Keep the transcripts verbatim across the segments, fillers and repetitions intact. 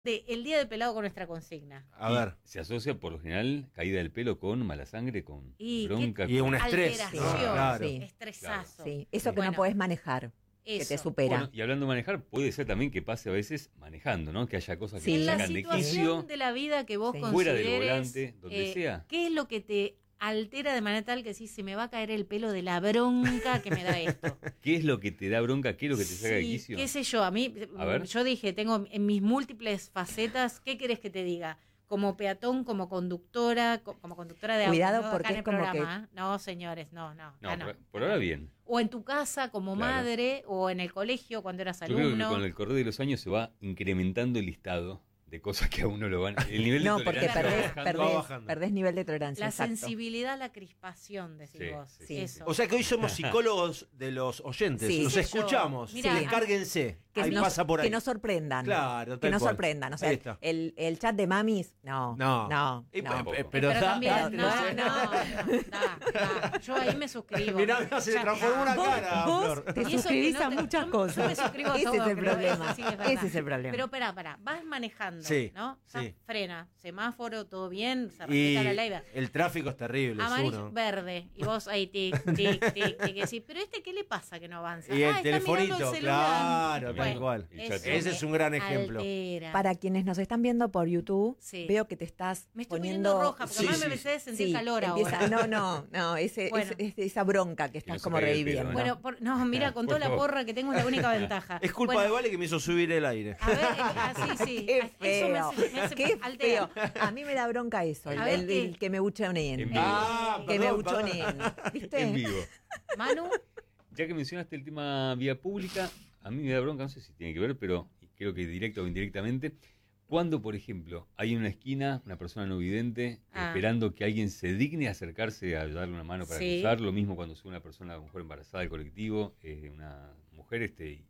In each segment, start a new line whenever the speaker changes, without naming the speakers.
de el día del pelado con nuestra consigna.
A ver.
Se asocia por lo general caída del pelo con mala sangre, con
y
bronca.
Y
con...
un estrés.
Alteración,
Sí, claro.
Sí.
estresazo.
Sí, eso que
Bueno,
no podés manejar,
eso.
que te supera.
Bueno, y hablando de manejar, puede ser también que pase a veces manejando, ¿no? Que haya cosas que
Sí.
te
En la
sacan de
situación
quicio.
de la vida que vos
Sí.
Fuera del
consideres,
volante, donde
eh,
sea.
¿qué es lo que te altera de manera tal que decís, se me va a caer el pelo de la bronca que me da esto?
¿Qué es lo que te da bronca? ¿Qué es lo que te saca de
Sí,
quicio?
qué sé yo, a mí,
A ver.
yo dije, tengo en mis múltiples facetas, ¿qué querés que te diga? Como peatón, como conductora, co- como conductora de
Cuidado,
autos, ¿no?
porque
Acá en
es
el
como
programa, ¿eh? No, señores, no, no.
No,
acá no.
por, por ahora bien.
O en tu casa como
Claro.
madre, o en el colegio cuando eras
Yo creo que
alumno.
con el correr de los años se va incrementando el listado de cosas que a uno lo van... El nivel
No,
de
porque
tolerancia va
perdés,
bajando.
va
perdés,
bajando.
perdés nivel de tolerancia.
La
exacto.
sensibilidad a la crispación, decís
Sí,
vos.
sí,
sí.
Eso.
O sea que hoy somos psicólogos de los oyentes.
Sí.
Los
Sí, yo.
escuchamos.
Mira,
Descárguense.
Que
Ahí
nos,
pasa por ahí.
que nos sorprendan.
Claro,
que
tal
nos
cual.
sorprendan. O sea,
Ahí está.
el, el chat de mamis, no.
No.
No.
Y,
no.
pe- pe-
Pero,
pero, da-
también,
da-
no, no, no, da, da. Yo ahí me suscribo.
Mirá, mirá, se le
Ya
transformó
está.
una cara,
Vos
Flor.
te
Y eso
suscribís
que no
a
te-
muchas
yo-
cosas.
yo me suscribo a
Ese
todo,
es el
pero
problema.
eso sí es verdad.
Ese es el problema.
Pero pará, pará, vas manejando,
Sí,
¿no?
sí.
Ya frena, semáforo, todo bien, se
Y
respeta la ley.
el tráfico es terrible. es
Amarillo,
uno.
verde, y vos ahí tic, tic, tic, tic, y decís, pero este, ¿qué le pasa que no avanza?
Y el
Ah, está mirando
telefonito,
el celular.
claro,
tal
Bueno,
cual.
El
eso
chat.
Ese
me
es un gran ejemplo.
altera.
Para quienes nos están viendo por YouTube,
Sí.
veo que te estás
Me estoy
poniendo
poniendo roja, porque
Sí,
además
sí.
me empecé a sentir
Sí,
calor
empieza-
ahora.
No, no, no, ese,
Bueno.
es, es esa bronca que
no
estás
se
como
caiga el
reviviendo.
pelo,
Bueno, por- no, mira, con
Por
toda la
favor.
porra que tengo es la única ventaja.
Es culpa
Bueno,
de Vale que me hizo subir el aire.
A ver, eh, así sí.
Qué
Eso me
feo,
hace, me hace
qué
altera.
feo. A mí me da bronca eso, el,
A ver,
el-
¿qué?
el que me buchoneen.
En vivo.
Ah,
que me
perdón, perdón.
buchoneen. ¿Viste?
En vivo.
Manu,
Ya que mencionaste el tema vía pública, a mí me da bronca, no sé si tiene que ver, pero creo que directo o indirectamente, cuando, por ejemplo, hay en una esquina una persona no vidente
Ah.
esperando que alguien se digne a acercarse a darle una mano para
Sí.
cruzar, lo mismo cuando sube una persona, una mujer embarazada del colectivo, eh, una mujer, este y,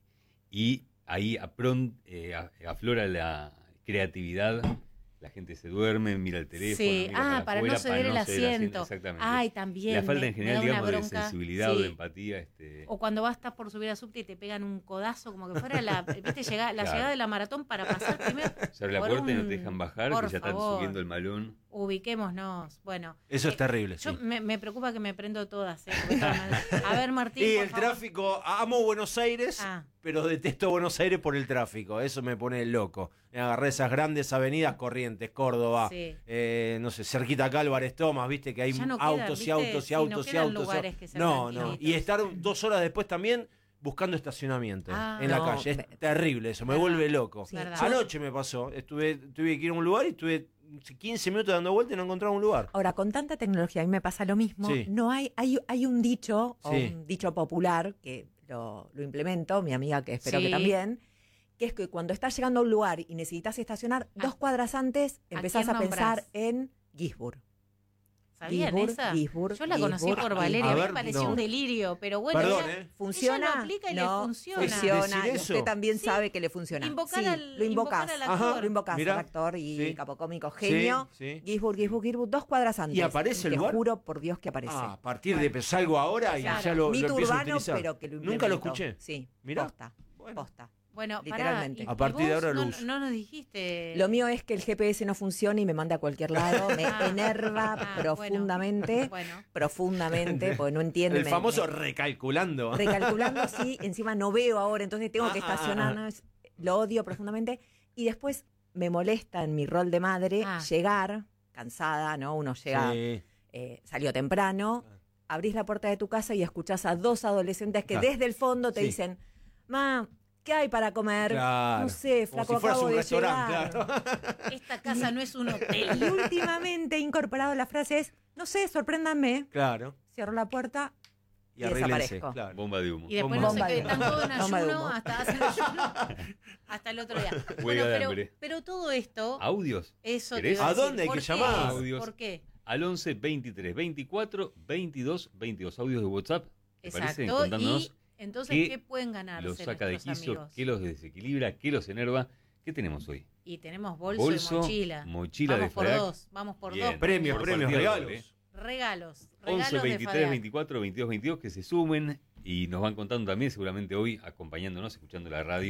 y ahí apron- eh, a- aflora la creatividad. La gente se duerme, mira el teléfono.
sí.
mira
Ah, para
afuera,
no ceder el asiento.
Exactamente.
Ay, también.
La falta
me-
en general,
me da una
digamos, de
bronca.
sensibilidad o
Sí.
de empatía. Este,
O cuando vas estás por subir a subte y te pegan un codazo, como que fuera la, ¿viste? Llega, la
Claro.
llegada de la maratón para pasar primero.
se abre la
por
puerta y no
un-
te dejan bajar,
por
que ya están
favor,
subiendo el malón.
Ubiquémonos. Bueno.
Eso es
eh,
terrible,
Yo
sí.
me, me preocupa que me prendo todas. ¿eh? Porque todas me- A ver, Martín.
Y
por
el
favor.
tráfico, amo Buenos Aires,
Ah.
pero detesto Buenos Aires por el tráfico. Eso me pone loco. Agarré esas grandes avenidas, Corrientes, Córdoba,
Sí.
eh, no sé, cerquita acá Álvarez Thomas, viste que hay
Ya no quedan,
autos
¿viste?
y autos
Sí,
y
no
autos y
quedan
autos.
lugares que sean
No, no.
tranquilitos.
Y estar dos horas después también buscando estacionamiento
Ah.
en la
No,
calle. Es
me-
terrible eso, me
Verdad.
vuelve loco.
Sí. Verdad.
Anoche me pasó, estuve, tuve que ir a un lugar y estuve quince minutos dando vuelta y no encontraba un lugar.
Ahora, con tanta tecnología, a mí me pasa lo mismo.
Sí.
No hay, hay, hay un dicho, o
Sí.
un dicho popular, que lo, lo implemento, mi amiga que espero
Sí.
que también, que es que cuando estás llegando a un lugar y necesitas estacionar, dos cuadras antes empezás
quién
a, pensar
nombrás?
en Gisburg.
¿Sabían
Gisburg,
esa?
Gisburg,
Yo la conocí
Gisburg.
por
A
Valeria,
ver,
me pareció
no.
un delirio, pero bueno,
Perdón,
ella,
¿eh?
¿Funciona?
ella lo aplica y
no,
le funciona.
Funciona.
¿Decir
y
eso?
usted también
Sí.
sabe que le funciona.
Invocar
Sí,
al-
lo invocás.
invocar al
actor.
Ajá, lo invocás
Mirá.
al actor y
Sí.
capocómico genio.
Sí, sí.
Gisburg, Gisburg, Gisburg, dos cuadras antes.
¿Y aparece el
Te
lugar?
juro por Dios que aparece.
Ah, a partir de salgo ahora y
Claro.
ya lo, lo
Mito
empiezo a
urbano,
utilizar.
pero que lo
Nunca lo
implemento.
escuché.
Sí,
Mirá.
posta,
Bueno.
posta.
Bueno,
Literalmente.
pará, y-
A partir
y
de
vos
ahora lo
no,
uso.
no nos dijiste.
Lo mío es que el G P S no funcione y me manda a cualquier lado. Me
Ah.
enerva
Ah,
profundamente.
bueno. Bueno.
Profundamente, porque no entiende.
El
me-
famoso
me-
recalculando.
recalculando, sí, encima no veo ahora, entonces tengo que
Ah, ah,
estacionar.
ah.
¿no? Es- Lo odio profundamente. Y después me molesta en mi rol de madre
Ah.
llegar, cansada, ¿no? Uno llega,
Sí.
eh, salió temprano, abrís la puerta de tu casa y escuchás a dos adolescentes que
Claro.
desde el fondo te
Sí.
dicen, ma, ¿qué hay para comer?
Claro.
No sé,
Como
flaco,
si fueras
acabo
un
de
restaurante,
llegar.
claro.
Esta casa no es un
Y
hotel.
últimamente he incorporado la frase es, no sé, sorpréndanme.
Claro.
Cierro la puerta y,
Y arréglense,
desaparezco.
claro.
Bomba de humo.
Y después
Bomba
no sé
de
qué,
humo.
están todos en
Bomba de
ayuno
humo.
hasta hacen ayuno hasta el otro día. Bueno,
de
pero,
hambre.
pero todo esto,
¿Audios?
eso te
¿Querés?
iba a
¿A
decir.
dónde hay
¿Por
que
qué?
llamar?
Audios.
¿Por qué?
Al once, veintitrés, veinticuatro, veintidós, veintidós. Audios de WhatsApp. ¿Te parece?
Exacto.
Contándonos
Y entonces,
qué
¿qué pueden ganar
los saca de
nuestros
quicio,
amigos?
qué los desequilibra, qué los enerva. ¿Qué tenemos hoy?
Y tenemos bolso,
Bolso,
y mochila.
mochila
vamos
de
por
Frac.
dos, vamos por
Bien.
dos.
Premios,
Por
premios,
partida
regalos.
doble.
Regalos.
once,
Regalos de
veintitrés,
Fadea.
veinticuatro, veintidós, veintidós, que se sumen y nos van contando también, seguramente hoy, acompañándonos, escuchando la radio,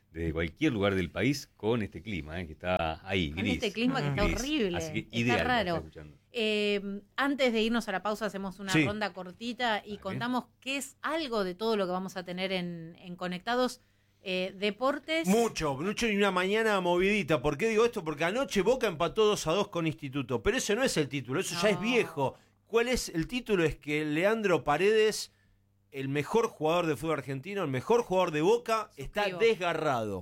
desde cualquier lugar del país con este clima, eh, que está ahí,
Con
gris.
este clima que está
Gris.
horrible.
Así que
Está
ideal para
raro.
estar escuchando.
Eh, antes de irnos a la pausa hacemos una
Sí.
ronda cortita y
Vale.
contamos qué es algo de todo lo que vamos a tener en, en Conectados. Eh, deportes.
Mucho, mucho y una mañana movidita. ¿Por qué digo esto? Porque anoche Boca empató dos a dos con Instituto. Pero ese no es el título, eso ya es
No.
viejo. ¿Cuál es el título? Es que Leandro Paredes, el mejor jugador de fútbol argentino, el mejor jugador de Boca, está
Suscribo.
desgarrado.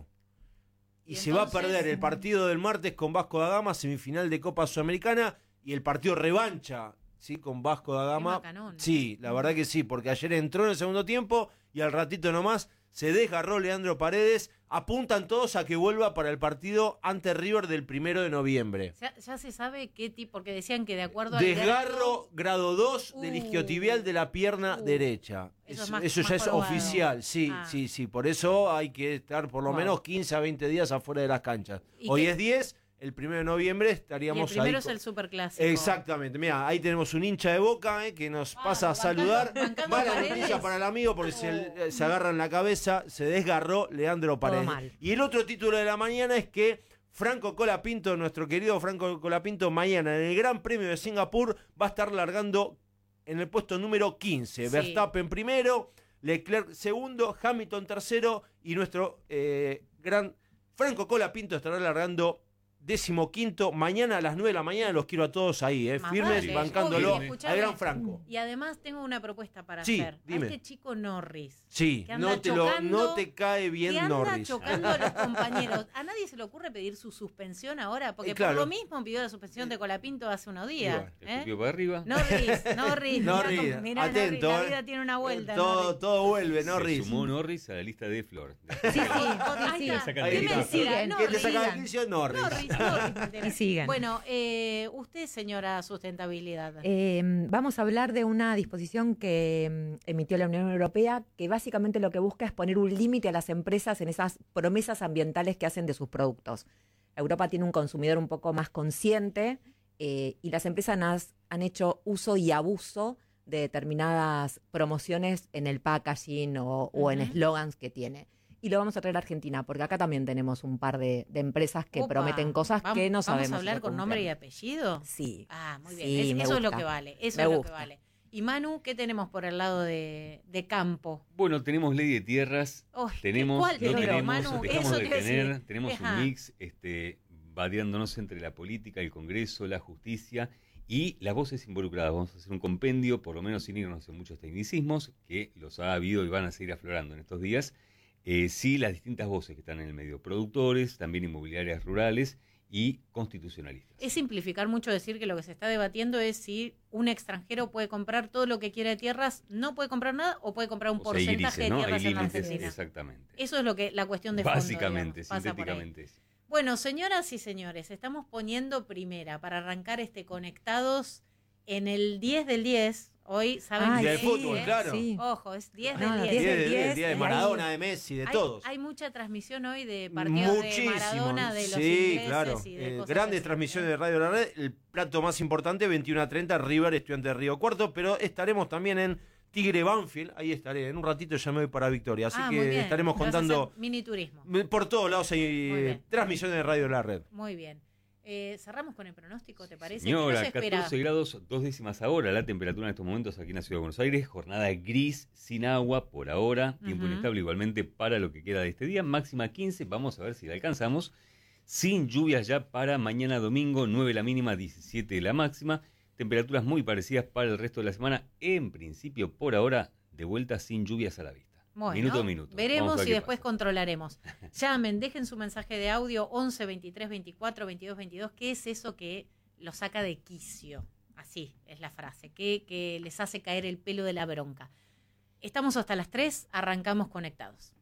Y,
Y
se va a
entonces-
perder el partido del martes con Vasco da Gama, semifinal de Copa Sudamericana, y el partido revancha, ¿sí? Con Vasco da Gama.
macanón, ¿no?
Sí, la verdad que sí, porque ayer entró en el segundo tiempo y al ratito nomás se desgarró Leandro Paredes. Apuntan todos a que vuelva para el partido ante River del primero de noviembre.
Ya, ya se sabe qué tipo, porque decían que de acuerdo al
Desgarro grado dos del
Uh.
isquiotibial de la pierna
Uh.
derecha.
Eso
Eso,
es más-
eso
más
ya es
probado.
oficial, sí,
Ah.
sí, sí. Por eso hay que estar por lo
Wow.
menos quince a veinte días afuera de las canchas.
¿Y
Hoy
qué-
es diez, el primero de noviembre
Y el
estaríamos
primero
ahí.
es
con-
el superclásico.
Exactamente, mira, ahí tenemos un hincha de Boca eh, que nos
Ah,
pasa a
bancando-
saludar.
bancando
Mala
Paredes.
noticia para el amigo porque se, se agarra en la cabeza, se desgarró Leandro Paredes.
mal.
Y el otro título de la mañana es que Franco Colapinto, nuestro querido Franco Colapinto, mañana en el Gran Premio de Singapur va a estar largando en el puesto número quince.
Sí.
Verstappen primero, Leclerc segundo, Hamilton tercero y nuestro eh, gran Franco Colapinto estará largando décimo quinto. Mañana a las nueve de la mañana los quiero a todos ahí, eh,
Más
firmes,
vale.
bancándolo
Obvio, escuchame.
al gran Franco.
Y además tengo una propuesta para
Sí,
hacer.
dime.
A este chico Norris.
Sí,
que anda
no te, lo,
chocando,
no te cae
que
bien
anda
Norris.
chocando a los compañeros. ¿A nadie se le ocurre pedir su suspensión ahora? Porque
Eh, claro.
por lo mismo pidió la suspensión de Colapinto hace unos días.
Igual.
El
¿eh?
escupió para arriba.
Norris, Norris. mirá
Norris,
cómo- mirá,
atento,
Norris, la
eh.
vida tiene una vuelta.
todo,
Norris.
todo vuelve,
Se
Norris.
sumó Norris a la lista de Flor.
Sí, sí,
Ahí
sí,
está.
sí.
Sacan
¿Qué
de
me
lista.
decía?
Siguen.
¿Quién te
Norris.
saca de inicio? Norris.
Norris, Norris.
Y siguen.
Bueno, eh, usted, señora Sustentabilidad.
Eh, vamos a hablar de una disposición que mm, emitió la Unión Europea que básicamente lo que busca es poner un límite a las empresas en esas promesas ambientales que hacen de sus productos. Europa tiene un consumidor un poco más consciente eh, y las empresas has- han hecho uso y abuso de determinadas promociones en el packaging o, o en
Ujú.
eslogans que tiene. Y lo vamos a traer a Argentina, porque acá también tenemos un par de, de empresas que
Opa,
prometen cosas
vam-
que no sabemos.
¿Vamos a hablar
si lo
con nombre y
cumplen.
apellido?
Sí.
Ah, muy bien.
Sí,
Es-
me
eso es lo
gusta.
que vale. Eso
Me
es lo que
gusta.
vale. Y Manu, ¿qué tenemos por el lado de, de campo?
Bueno, tenemos ley de tierras,
Oh, ¿qué-
tenemos,
cuál
no
tenemos,
tenemos,
Manu?
dejamos
Eso
de
te iba a
tener,
decir.
tenemos
Ajá.
un mix este, variándonos entre la política, el Congreso, la justicia y las voces involucradas. Vamos a hacer un compendio, por lo menos sin irnos en muchos tecnicismos, que los ha habido y van a seguir aflorando en estos días. Eh, sí, las distintas voces que están en el medio, productores, también inmobiliarias rurales y constitucionalistas.
Es simplificar mucho decir que lo que se está debatiendo es si un extranjero puede comprar todo lo que quiera de tierras, no puede comprar nada o puede comprar un
O sea, hay
porcentaje
grises, ¿no?
de
Hay
tierras en
límites,
Argentina.
exactamente.
Eso es lo que la cuestión de fondo.
Básicamente,
digamos, pasa por ahí.
sintéticamente. sí.
Bueno, señoras y señores, estamos poniendo primera para arrancar este Conectados en el diez del diez. Hoy, ¿saben
Ay,
Día
qué
de
es,
fútbol,
eh?
claro.
Sí.
Ojo, es diez
No,
del
no,
diez.
diez
Día
del
de,
diez,
día de
ahí-
Maradona, de Messi, de
hay,
todos.
hay mucha transmisión hoy de partidos de
Muchísimo.
Maradona, de los
sí,
ingleses
claro.
y de
Eh,
cosas
grandes
así,
transmisiones
¿eh?
de Radio La Red. El plato más importante, veintiuno a treinta, River, Estudiante de Río Cuarto. Pero estaremos también en Tigre Banfield. Ahí estaré. En un ratito ya me voy para Victoria. Así
Ah,
que
muy bien.
estaremos
Vas a
contando.
hacer mini turismo.
Por todos lados hay
Muy
eh,
bien.
transmisiones de Radio La Red.
Muy bien. Eh, cerramos con el pronóstico, ¿te parece?
Señora,
¿Qué nos espera?
catorce grados, dos décimas ahora la temperatura en estos momentos aquí en la Ciudad de Buenos Aires. Jornada gris, sin agua por ahora. Tiempo
Ujú.
inestable igualmente para lo que queda de este día. Máxima quince, vamos a ver si la alcanzamos. Sin lluvias ya para mañana domingo, nueve la mínima, diecisiete la máxima. Temperaturas muy parecidas para el resto de la semana. En principio, por ahora, de vuelta sin lluvias a la vista.
Bueno,
minuto a minuto. Vamos
veremos
a ver
y
qué
después
pasa.
controlaremos. Llamen, dejen su mensaje de audio once, veintitrés, veinticuatro, veintidós, veintidós. ¿Qué es eso que los saca de quicio? Así es la frase, que, que les hace caer el pelo de la bronca. Estamos hasta las tres, arrancamos conectados.